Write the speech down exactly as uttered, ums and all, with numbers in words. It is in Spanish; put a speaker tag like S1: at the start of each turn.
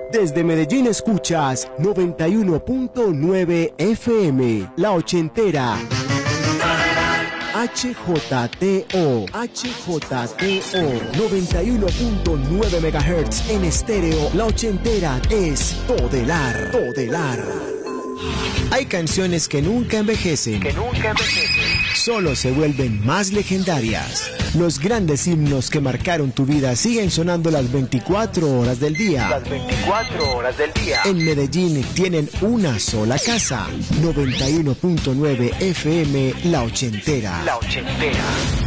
S1: Desde Medellín escuchas noventa y uno punto nueve F M, La Ochentera. H J T O, H J T O, noventa y uno punto nueve megahertz en estéreo. La Ochentera es Todelar, Todelar. Hay canciones que nunca envejecen,
S2: que nunca envejecen,
S1: solo se vuelven más legendarias. Los grandes himnos que marcaron tu vida siguen sonando las veinticuatro horas del día.
S2: Las veinticuatro horas del día.
S1: En Medellín tienen una sola casa. noventa y uno punto nueve F M, La Ochentera.
S2: La Ochentera.